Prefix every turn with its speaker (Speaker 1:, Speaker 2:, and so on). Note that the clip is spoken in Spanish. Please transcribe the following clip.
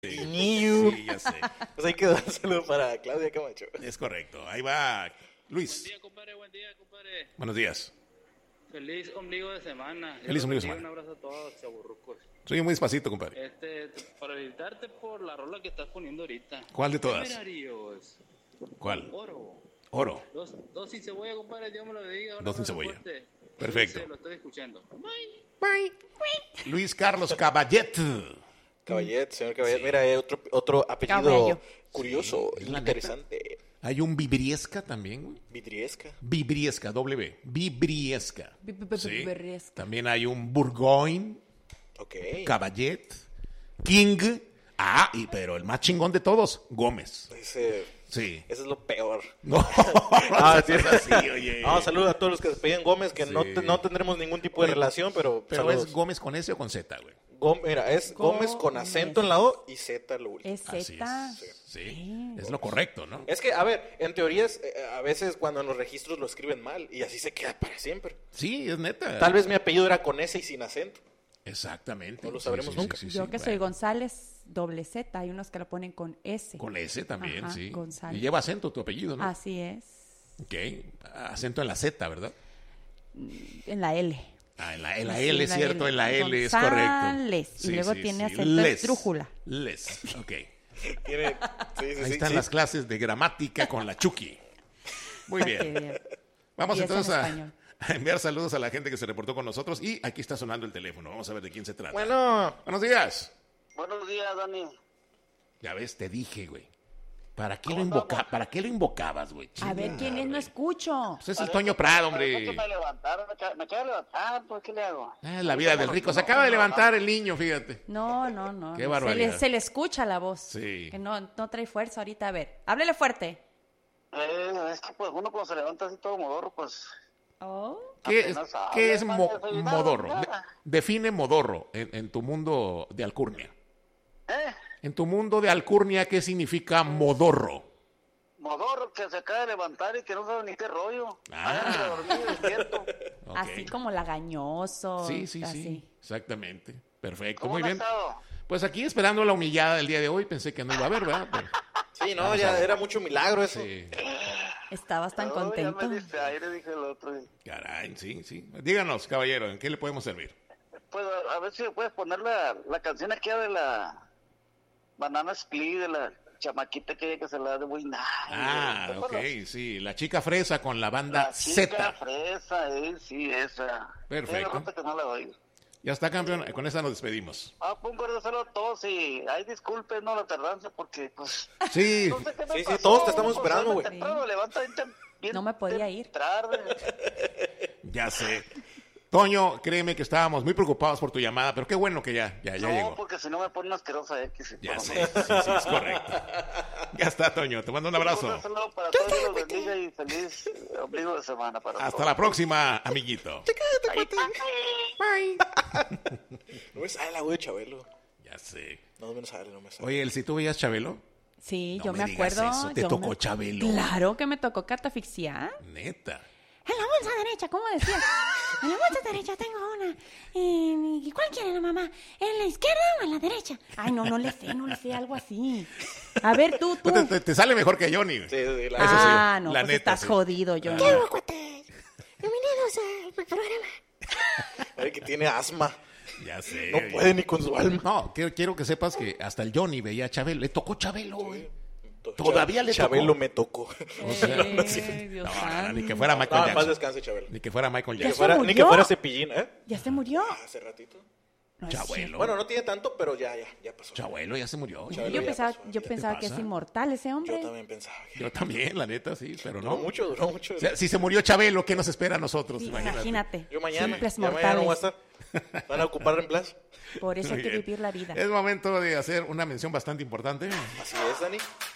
Speaker 1: Sí, ya sé.
Speaker 2: Pues ahí quedó el saludo para Claudia Camacho.
Speaker 1: Es correcto. Ahí va Luis.
Speaker 3: Buen día, compadre. Buen día, compadre.
Speaker 1: Buenos días.
Speaker 3: Feliz ombligo de semana.
Speaker 1: Feliz ombligo de semana.
Speaker 3: Un abrazo a todos, chaburrucos.
Speaker 1: Soy muy despacito, compadre.
Speaker 3: Para felicitarte por la rola que estás poniendo ahorita.
Speaker 1: ¿Cuál de todas?
Speaker 3: Temerarios.
Speaker 1: ¿Cuál?
Speaker 3: Oro. Dos sin cebolla, compadre. Dios me lo diga.
Speaker 1: Dos sin cebolla.
Speaker 3: Fuerte.
Speaker 1: Perfecto.
Speaker 3: Sí, lo estoy escuchando.
Speaker 1: Bye. Luis Carlos Caballet.
Speaker 2: Caballet, señor Caballet. Sí. Mira, otro apellido
Speaker 4: Caballo.
Speaker 2: Curioso,
Speaker 1: Sí,
Speaker 2: interesante.
Speaker 1: Hay un Vibriesca también, güey.
Speaker 2: Vidriesca.
Speaker 1: W. Vibriesca. Sí.
Speaker 4: Vibriesca.
Speaker 1: También hay un Burgoyne.
Speaker 2: Ok.
Speaker 1: Caballet. King. Pero el más chingón de todos, Gómez. Sí.
Speaker 2: Ese es lo peor.
Speaker 1: No,
Speaker 2: sí es así, oye. Saludos a todos los que se pedían Gómez, que
Speaker 1: Sí.
Speaker 2: no tendremos ningún tipo de relación, pero saludos.
Speaker 1: ¿Es Gómez con S o con Z, güey?
Speaker 2: Mira, es Gómez con acento en la O y Z lo último.
Speaker 4: Es
Speaker 1: Así
Speaker 4: Z.
Speaker 1: es. Sí, es lo correcto, ¿no?
Speaker 2: Es que, a ver, en teoría, a veces cuando en los registros lo escriben mal y así se queda para siempre.
Speaker 1: Sí, es neta.
Speaker 2: Tal vez mi apellido era con S y sin acento.
Speaker 1: Exactamente.
Speaker 2: No lo sabremos nunca.
Speaker 4: Yo que soy González, doble Z, hay unos que lo ponen con S.
Speaker 1: Con S también,
Speaker 4: Ajá,
Speaker 1: sí.
Speaker 4: González.
Speaker 1: Y lleva acento tu apellido, ¿no?
Speaker 4: Así es.
Speaker 1: Ok. Acento en la Z, ¿verdad?
Speaker 4: En la L.
Speaker 1: En la
Speaker 4: Sí,
Speaker 1: L,
Speaker 4: la
Speaker 1: cierto,
Speaker 4: L.
Speaker 1: en la L, es
Speaker 4: González.
Speaker 1: correcto.
Speaker 4: Y luego tiene acento esdrújula.
Speaker 1: Ok.
Speaker 2: Ahí
Speaker 1: están las clases de gramática con la Chucky. Muy bien. Vamos
Speaker 4: Y es en
Speaker 1: entonces
Speaker 4: español.
Speaker 1: a enviar saludos a la gente que se reportó con nosotros. Y aquí está sonando el teléfono. Vamos a ver de quién se trata.
Speaker 2: Bueno.
Speaker 1: Buenos días.
Speaker 3: Buenos días, Dani.
Speaker 1: Ya ves, te dije, güey. ¿Para qué lo invocabas, güey?
Speaker 4: A ver, ¿quién es? No escucho.
Speaker 1: Pues es el Toño Prado, hombre.
Speaker 3: Me acabo de levantar, pues, ¿qué le hago?
Speaker 1: La vida del rico. Se acaba de levantar el niño, fíjate.
Speaker 4: No.
Speaker 1: Qué barbaridad.
Speaker 4: Se le escucha la voz.
Speaker 1: Sí.
Speaker 4: Que no trae fuerza ahorita. A ver, háblele fuerte.
Speaker 3: Es que pues uno cuando se levanta así todo modorro, pues...
Speaker 4: Oh.
Speaker 1: ¿Qué es modorro? Define modorro en tu mundo de alcurnia. En tu mundo de alcurnia, ¿qué significa modorro?
Speaker 3: Modorro, que se acaba de levantar y que no sabe ni qué rollo. Despierto.
Speaker 1: Ok.
Speaker 4: Así como lagañoso.
Speaker 1: Sí.
Speaker 4: Así.
Speaker 1: Exactamente. Perfecto.
Speaker 3: ¿Cómo
Speaker 1: Muy
Speaker 3: han
Speaker 1: bien.
Speaker 3: estado?
Speaker 1: Pues aquí esperando la humillada del día de hoy. Pensé que no iba a haber, ¿verdad? Pero,
Speaker 2: Sí, no, ya era mucho milagro eso.
Speaker 1: sí.
Speaker 4: Estabas tan contento.
Speaker 3: Ya me diste aire, dije el otro.
Speaker 1: Caray, sí. Díganos, caballero, ¿en qué le podemos servir?
Speaker 3: Pues a ver si puedes poner la canción aquí de la Banana Split, de la chamaquita que se la de muy nice.
Speaker 1: Ok, sí. La chica fresa con la banda
Speaker 3: La chica
Speaker 1: Z.
Speaker 3: fresa, sí, esa.
Speaker 1: Perfecto.
Speaker 3: Tiene rato que no la oigo.
Speaker 1: Ya está, campeón. Con esa nos despedimos.
Speaker 3: Un guardo saludo a todos y ay, disculpen, no la tardanza porque pues...
Speaker 1: Sí.
Speaker 3: No sé qué me
Speaker 2: Sí,
Speaker 3: pasó,
Speaker 2: todos te estamos
Speaker 3: pues,
Speaker 2: esperando,
Speaker 3: ando
Speaker 2: güey.
Speaker 3: temprano, levanta bien
Speaker 4: No me podía ir.
Speaker 3: tarde.
Speaker 1: Ya sé. Toño, créeme que estábamos muy preocupados por tu llamada, pero qué bueno que ya
Speaker 3: No,
Speaker 1: llegó.
Speaker 3: porque si no me pone una asquerosa X.
Speaker 1: Ya sé, sí, es correcto. Ya está, Toño. Te mando un abrazo.
Speaker 3: Un saludo para todos, Dios los bendiga y feliz ombligo de semana para todos.
Speaker 1: Hasta la próxima, amiguito. Bye.
Speaker 2: No me sale la voz de Chabelo.
Speaker 1: Ya sé.
Speaker 2: No me sale.
Speaker 1: Oye, ¿si tú veías Chabelo?
Speaker 4: Sí,
Speaker 1: No
Speaker 4: yo
Speaker 1: me
Speaker 4: me
Speaker 1: digas
Speaker 4: acuerdo.
Speaker 1: eso, ¿te tocó Chabelo?
Speaker 4: Claro que me tocó catafixiar.
Speaker 1: Neta.
Speaker 4: En la bolsa derecha, ¿cómo decía? En la bolsa derecha tengo una. ¿Y cuál quiere la mamá? ¿En la izquierda o en la derecha? Ay, no le sé, algo así. A ver, tú.
Speaker 1: Te sale mejor que Johnny.
Speaker 2: Sí,
Speaker 4: Ah,
Speaker 1: sí,
Speaker 4: no,
Speaker 1: la
Speaker 4: pues
Speaker 1: neta,
Speaker 4: estás
Speaker 1: sí.
Speaker 4: jodido, yo.
Speaker 5: ¿Qué hago, cuates? Bienvenidos al programa.
Speaker 2: Ay, que tiene asma.
Speaker 1: Ya sé.
Speaker 2: No puede ni con su alma.
Speaker 1: No, quiero que sepas que hasta el Johnny veía a Chabelo. Le tocó Chabelo, güey. Todavía le tocó.
Speaker 2: Chabelo me tocó.
Speaker 1: O sea,
Speaker 4: Dios
Speaker 1: no,
Speaker 4: santo.
Speaker 1: ni que fuera Michael
Speaker 2: No, en paz
Speaker 1: Jackson.
Speaker 2: descanse, Chabelo.
Speaker 1: Ni que fuera Michael
Speaker 4: Ya
Speaker 1: Jackson.
Speaker 4: se
Speaker 2: Ni
Speaker 4: murió.
Speaker 2: que fuera Cepillín, ¿eh?
Speaker 4: ¿Ya se murió?
Speaker 2: Hace ratito.
Speaker 4: No es
Speaker 1: Chabelo.
Speaker 2: Bueno, no tiene tanto, pero ya pasó.
Speaker 1: Chabelo ya se murió.
Speaker 2: Chabelo.
Speaker 4: Yo
Speaker 2: ya
Speaker 4: pensaba,
Speaker 2: pasó.
Speaker 4: yo
Speaker 2: ¿Qué
Speaker 4: pensaba
Speaker 1: te
Speaker 4: que es
Speaker 1: pasa?
Speaker 4: inmortal ese hombre.
Speaker 2: Yo también pensaba.
Speaker 1: Yo también, la neta, sí, pero
Speaker 2: Duró
Speaker 1: no.
Speaker 2: mucho.
Speaker 1: O sea, si se murió Chabelo, ¿qué nos espera a nosotros?
Speaker 4: Sí,
Speaker 1: Imagínate.
Speaker 4: imagínate.
Speaker 2: Yo mañana.
Speaker 4: Simples
Speaker 2: Ya mañana no voy a
Speaker 4: mortales.
Speaker 2: estar. Van a ocupar reemplazo.
Speaker 4: Por eso hay
Speaker 1: Muy
Speaker 4: que
Speaker 1: bien.
Speaker 4: vivir la vida.
Speaker 1: Es momento de hacer una mención bastante importante.
Speaker 2: Así es, Dani.